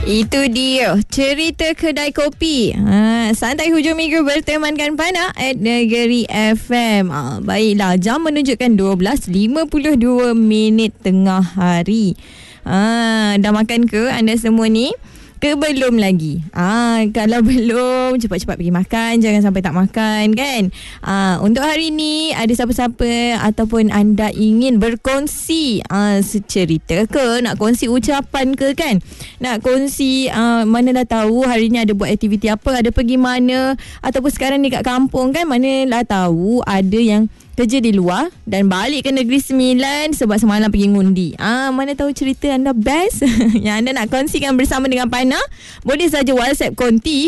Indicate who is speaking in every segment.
Speaker 1: Itu dia cerita kedai kopi. Santai hujung minggu bertemankan Pana at Negeri FM. Baiklah, jam menunjukkan 12.52 tengah hari. Dah makan ke anda semua ni? Ke belum lagi? Kalau belum, cepat-cepat pergi makan. Jangan sampai tak makan kan. Untuk hari ni, ada siapa-siapa ataupun anda ingin berkongsi cerita ke, nak kongsi ucapan ke kan, nak kongsi mana dah tahu hari ni ada buat aktiviti apa, ada pergi mana, ataupun sekarang ni kat kampung kan, mana dah tahu ada yang kerja di luar dan balik ke Negeri Sembilan sebab semalam pergi ngundi. Mana tahu cerita anda best yang anda nak kongsikan bersama dengan Pana. Boleh saja WhatsApp konti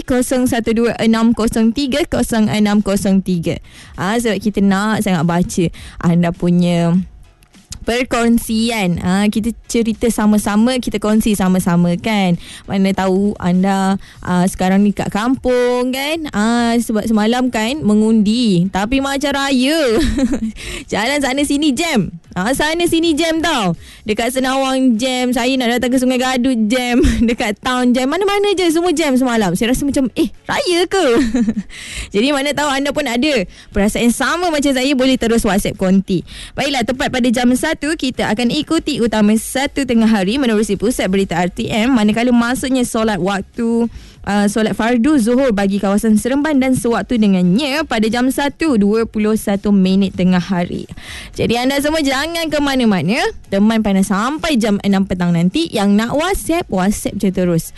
Speaker 1: 0126030603. Sebab kita nak sangat baca anda punya perkongsian. Kita cerita sama-sama, kita kongsi sama-sama kan. Mana tahu anda sekarang ni kat kampung kan, sebab semalam kan mengundi tapi macam raya. Jalan sana sini jam. Sana sini jam tau. Dekat Senawang jam, saya nak datang ke Sungai Gadut jam, dekat town jam, mana-mana je semua jam semalam. Saya rasa macam raya ke? Jadi mana tahu anda pun ada perasaan sama macam saya, boleh terus WhatsApp konti. Baiklah, tepat pada jam 1 kita akan ikuti utama 1 tengah hari menerusi pusat berita RTM, manakala masuknya solat waktu solat fardu Zuhur bagi kawasan Seremban dan sewaktu dengannya pada jam 1.21 tengah hari. Jadi anda semua jangan ke mana-mana, teman Pana sampai jam 6 petang nanti. Yang nak WhatsApp je terus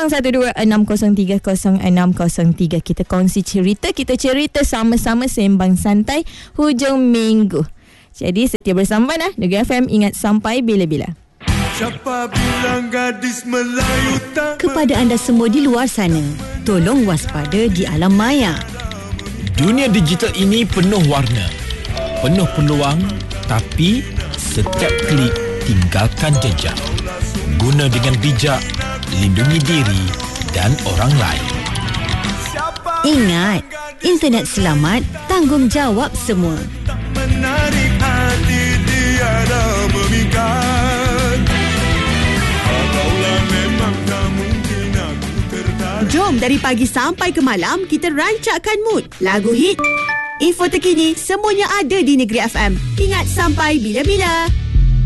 Speaker 1: 0126030603. Kita kongsi cerita, kita cerita sama-sama, sembang santai hujung minggu. Jadi setia bersama Negeri FM, ingat sampai bila-bila.
Speaker 2: Siapa bilang gadis Melayu tak...
Speaker 3: Kepada anda semua di luar sana, tolong waspada di alam maya.
Speaker 4: Dunia digital ini penuh warna, penuh peluang, tapi setiap klik tinggalkan jejak. Guna dengan bijak, lindungi diri dan orang lain.
Speaker 3: Ingat, internet selamat, tanggungjawab semua.
Speaker 2: Menarik hati tiada memikat. Kalaulah memang tak mungkin aku tertarik.
Speaker 3: Jom dari pagi sampai ke malam kita rancakkan mood. Lagu hit, info terkini, semuanya ada di Negeri FM. Ingat sampai bila-bila.